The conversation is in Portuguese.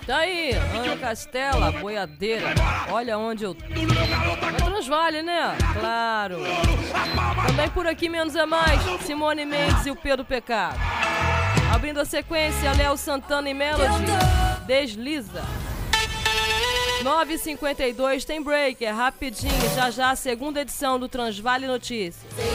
Tá aí, Ana Castela, boiadeira. Olha onde eu tô. É Transvale, né? Claro. Também por aqui, menos é mais. Simone Mendes e o Pedro Pecado. Abrindo a sequência, Léo Santana e Melody. Desliza. 9h52 tem break, é rapidinho. Já já a segunda edição do Transvale Notícias.